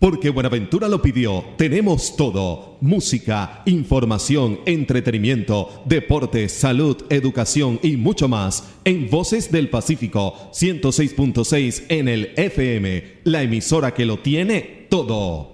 Porque Buenaventura lo pidió, tenemos todo: música, información, entretenimiento, deporte, salud, educación y mucho más. En Voces del Pacífico, 106.6 en el FM, la emisora que lo tiene todo.